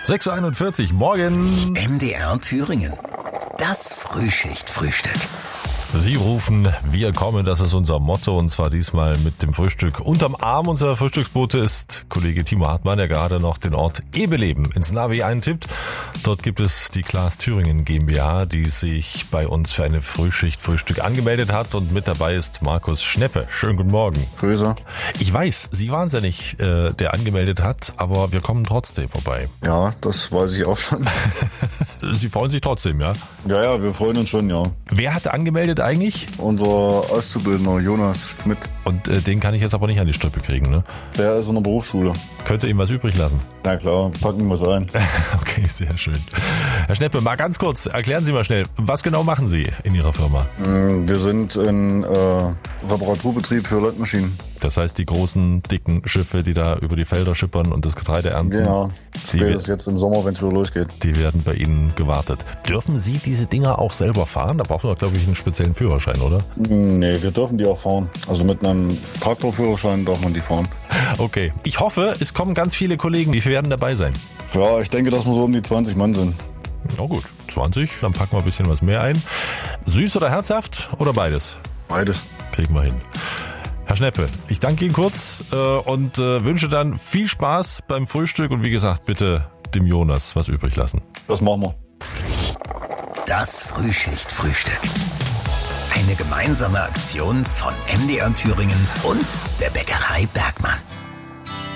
6.41 Uhr, morgen. MDR Thüringen. Das Frühschicht-Frühstück. Sie rufen, wir kommen, das ist unser Motto, und zwar diesmal mit dem Frühstück unterm Arm. Unser Frühstücksbote ist Kollege Timo Hartmann, der gerade noch den Ort Ebeleben ins Navi eintippt. Dort gibt es die Class Thüringen GmbH, die sich bei uns für eine Frühschicht-Frühstück angemeldet hat, und mit dabei ist Markus Schneppe. Schönen guten Morgen. Grüße. Ich weiß, Sie waren es ja nicht, der angemeldet hat, aber wir kommen trotzdem vorbei. Ja, das weiß ich auch schon. Sie freuen sich trotzdem, ja? Ja, wir freuen uns schon, ja. Wer hat angemeldet eigentlich? Unser Auszubildender Jonas Schmidt. Und den kann ich jetzt aber nicht an die Strippe kriegen, ne? Der ist in der Berufsschule. Könnte ihm was übrig lassen? Na klar, packen wir es ein. Okay, sehr schön. Herr Schneppe, mal ganz kurz, erklären Sie mal schnell, was genau machen Sie in Ihrer Firma? Wir sind ein Reparaturbetrieb für Landmaschinen. Das heißt, die großen, dicken Schiffe, die da über die Felder schippern und das Getreide ernten, Genau. Spätestens jetzt im Sommer, wenn es wieder losgeht. die werden bei Ihnen gewartet. Dürfen Sie diese Dinger auch selber fahren? Da braucht man, glaube ich, einen speziellen Führerschein, oder? Nee, wir dürfen die auch fahren. Also mit einem Traktorführerschein darf man die fahren. Okay. Ich hoffe, es kommen ganz viele Kollegen. Wie viele werden dabei sein? Ja, ich denke, dass wir so um die 20 Mann sind. Na gut, 20. Dann packen wir ein bisschen was mehr ein. Süß oder herzhaft oder beides? Beides. Kriegen wir hin. Herr Schneppe, ich danke Ihnen kurz und wünsche dann viel Spaß beim Frühstück und wie gesagt, bitte dem Jonas was übrig lassen. Das machen wir. Das Frühschicht-Frühstück. Eine gemeinsame Aktion von MDR Thüringen und der Bäckerei Bergmann.